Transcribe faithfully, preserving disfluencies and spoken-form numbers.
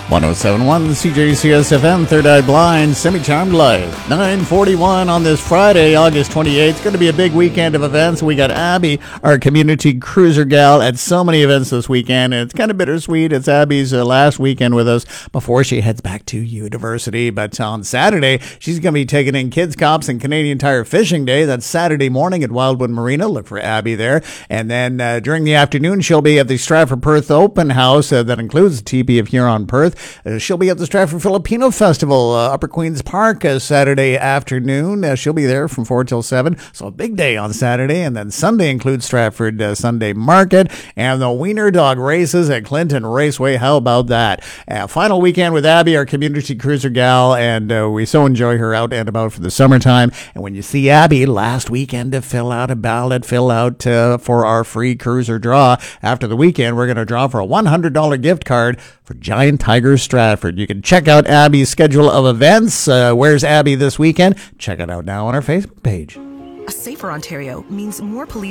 one oh seven point one C J C S F M, Third Eye Blind, Semi-Charmed Life. nine forty-one on this Friday, August twenty-eighth. It's going to be a big weekend of events. We got Abby, our community cruiser gal, at so many events this weekend, and it's kind of bittersweet. It's Abby's uh, last weekend with us before she heads back to university. But on Saturday, she's going to be taking in Kids Cops and Canadian Tire Fishing Day. That's Saturday morning at Wildwood Marina. Look for Abby there. And then uh, during the afternoon, she'll be at the Stratford Perth Open House. Uh, that includes the T P of Huron Perth. Uh, she'll be at the Stratford Filipino Festival, uh, Upper Queens Park, uh, Saturday afternoon. Uh, she'll be there from four till seven. So a big day on Saturday. And then Sunday includes Stratford uh, Sunday Market and the Wiener Dog Races at Clinton Raceway. How about that? Uh, final weekend with Abby, our community cruiser gal, and uh, we so enjoy her out and about for the summertime. And when you see Abby, last weekend to fill out a ballot, fill out uh, for our free cruiser draw. After the weekend, we're going to draw for a one hundred dollars gift card for Giant Tiger Stratford. You can check out Abby's schedule of events. Uh, where's Abby this weekend? Check it out now on our Facebook page. A safer Ontario means more police